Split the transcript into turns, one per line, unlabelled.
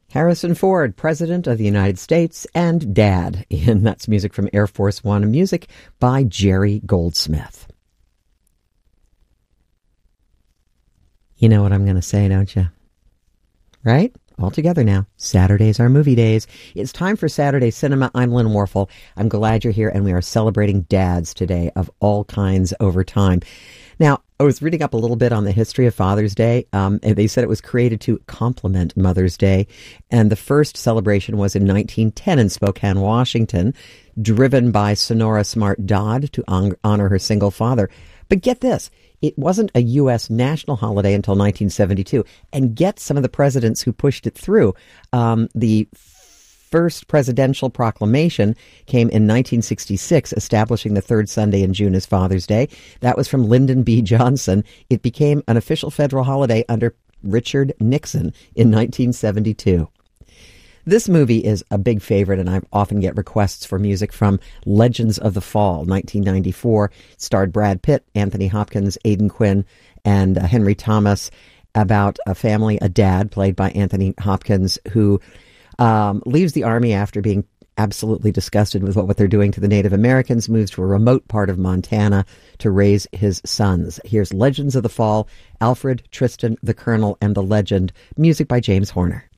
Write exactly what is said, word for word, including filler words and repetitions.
Harrison Ford, President of the United States, and Dad. And that's music from Air Force One, music by Jerry Goldsmith. You know what I'm going to say, don't you? Right? All together now. Saturdays are movie days. It's time for Saturday Cinema. I'm Lynn Warfel. I'm glad you're here, and we are celebrating dads today of all kinds over time. Now, I was reading up a little bit on the history of Father's Day, um, and they said it was created to complement Mother's Day, and the first celebration was in nineteen ten in Spokane, Washington, driven by Sonora Smart Dodd to on- honor her single father. But get this, it wasn't a U S national holiday until nineteen seventy-two, and get some of the presidents who pushed it through. Um, the first presidential proclamation came in nineteen sixty-six, establishing the third Sunday in June as Father's Day. That was from Lyndon B. Johnson. It became an official federal holiday under Richard Nixon in nineteen seventy-two. This movie is a big favorite, and I often get requests for music from Legends of the Fall, nineteen ninety-four. It starred Brad Pitt, Anthony Hopkins, Aidan Quinn, and uh, Henry Thomas, about a family, a dad played by Anthony Hopkins, who Um, leaves the Army after being absolutely disgusted with what, what they're doing to the Native Americans, moves to a remote part of Montana to raise his sons. Here's Legends of the Fall, Alfred, Tristan, the Colonel, and the Legend, music by James Horner.